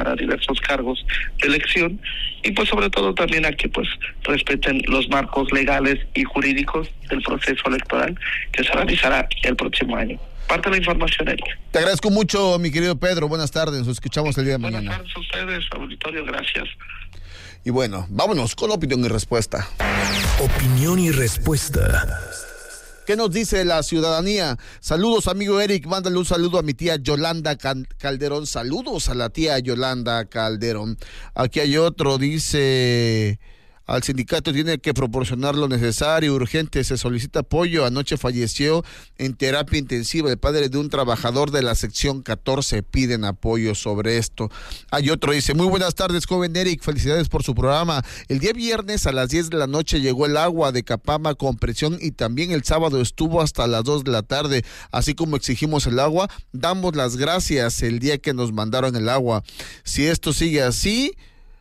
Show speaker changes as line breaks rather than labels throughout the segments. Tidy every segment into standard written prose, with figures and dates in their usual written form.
para diversos cargos de elección, y pues sobre todo también a que pues respeten los marcos legales y jurídicos del proceso electoral que se realizará el próximo año. Parte de la información, Eric.
Te agradezco mucho, mi querido Pedro. Buenas tardes, nos escuchamos el día de mañana.
Buenas tardes a ustedes, auditorio, gracias.
Y bueno, vámonos con opinión y respuesta.
Opinión y respuesta.
¿Qué nos dice la ciudadanía? Saludos, amigo Eric, mándale un saludo a mi tía Yolanda Calderón. Saludos a la tía Yolanda Calderón. Aquí hay otro, dice... Al sindicato tiene que proporcionar lo necesario, urgente, se solicita apoyo. Anoche falleció en terapia intensiva el padre de un trabajador de la sección 14, piden apoyo sobre esto. Hay otro, dice, muy buenas tardes, joven Eric, felicidades por su programa. El día viernes a las 10 de la noche llegó el agua de Capama con presión y también el sábado estuvo hasta las 2 de la tarde. Así como exigimos el agua, damos las gracias el día que nos mandaron el agua. Si esto sigue así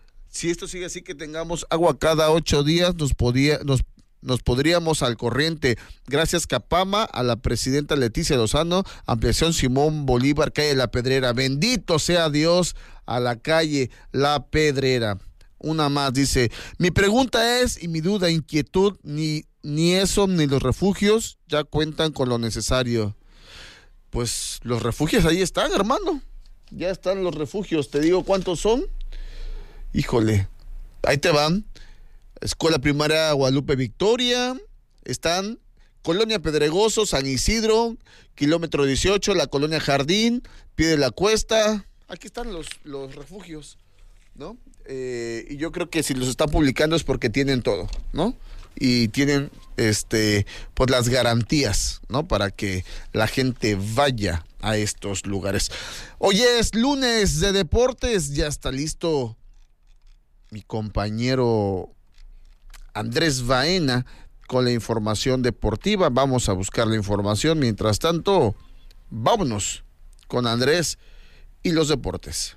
que tengamos agua cada 8 días, nos podríamos al corriente. Gracias Capama, a la presidenta Leticia Lozano, ampliación Simón Bolívar, calle La Pedrera. Bendito sea Dios, a la calle La Pedrera. Una más, dice, mi pregunta es, y mi duda, inquietud, ni eso, ni los refugios ya cuentan con lo necesario. Pues los refugios ahí están, hermano. Ya están los refugios, te digo cuántos son. Híjole, ahí te van. Escuela Primaria Guadalupe Victoria, están Colonia Pedregoso, San Isidro, kilómetro 18, la Colonia Jardín, Pie de la Cuesta. Aquí están los refugios, ¿no? Y yo creo que si los están publicando es porque tienen todo, ¿no? Y tienen pues las garantías, ¿no? Para que la gente vaya a estos lugares. Hoy es lunes de deportes, ya está listo mi compañero Andrés Baena con la información deportiva. Vamos a buscar la información. Mientras tanto, vámonos con Andrés y los deportes.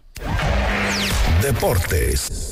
Deportes.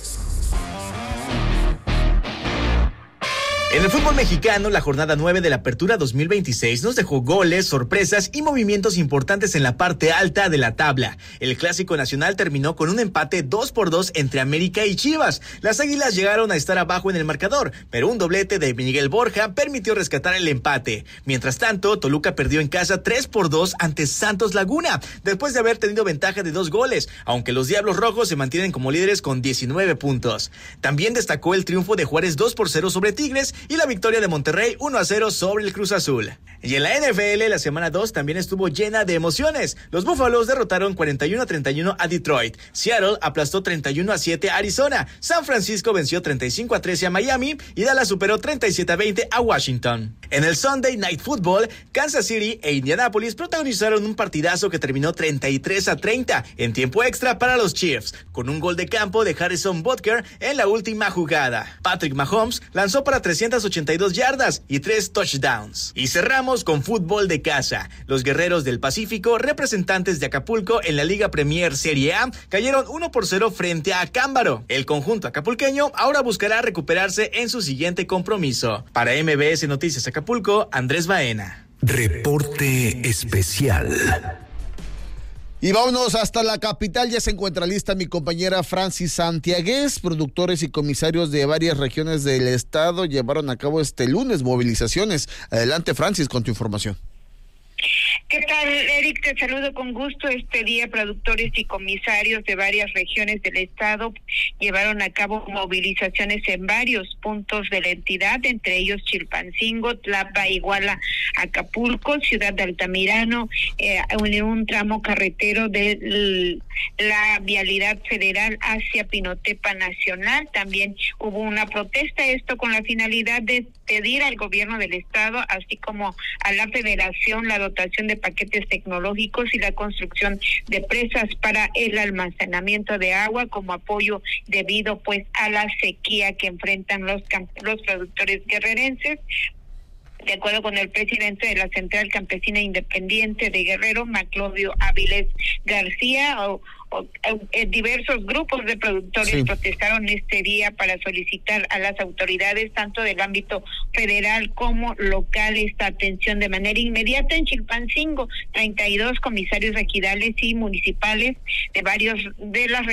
En el fútbol mexicano, la jornada 9 de la Apertura 2026 nos dejó goles, sorpresas y movimientos importantes en la parte alta de la tabla. El Clásico Nacional terminó con un empate 2-2 entre América y Chivas. Las Águilas llegaron a estar abajo en el marcador, pero un doblete de Miguel Borja permitió rescatar el empate. Mientras tanto, Toluca perdió en casa 3-2 ante Santos Laguna, después de haber tenido ventaja de 2 goles, aunque los Diablos Rojos se mantienen como líderes con 19 puntos. También destacó el triunfo de Juárez 2-0 sobre Tigres y la victoria de Monterrey 1-0 sobre el Cruz Azul. Y en la NFL, la semana 2 también estuvo llena de emociones. Los Búfalos derrotaron 41-31 a Detroit. Seattle aplastó 31-7 a Arizona. San Francisco venció 35-13 a Miami y Dallas superó 37-20 a Washington. En el Sunday Night Football, Kansas City e Indianapolis protagonizaron un partidazo que terminó 33-30 en tiempo extra para los Chiefs, con un gol de campo de Harrison Butker en la última jugada. Patrick Mahomes lanzó para 382 yardas y 3 touchdowns. Y cerramos con fútbol de casa. Los Guerreros del Pacífico, representantes de Acapulco en la Liga Premier Serie A, cayeron 1-0 frente a Acámbaro. El conjunto acapulqueño ahora buscará recuperarse en su siguiente compromiso. Para MBS Noticias Acapulco, Andrés Baena.
Reporte especial.
Y vámonos hasta la capital, ya se encuentra lista mi compañera Francis Santiagués. Productores y comisarios de varias regiones del estado llevaron a cabo este lunes movilizaciones. Adelante, Francis, con tu información.
¿Qué tal, Eric? Te saludo con gusto. Este día, productores y comisarios de varias regiones del estado llevaron a cabo movilizaciones en varios puntos de la entidad, entre ellos Chilpancingo, Tlapa, Iguala, Acapulco, Ciudad de Altamirano, un tramo carretero de la vialidad federal hacia Pinotepa Nacional. También hubo una protesta, esto con la finalidad de pedir al gobierno del estado, así como a la federación, la dotación de paquetes tecnológicos y la construcción de presas para el almacenamiento de agua como apoyo debido pues a la sequía que enfrentan los productores guerrerenses. De acuerdo con el presidente de la Central Campesina Independiente de Guerrero, Maclovio Avilés García, diversos grupos de productores protestaron este día para solicitar a las autoridades, tanto del ámbito federal como local, esta atención de manera inmediata. En Chilpancingo, 32 comisarios regidales y municipales de las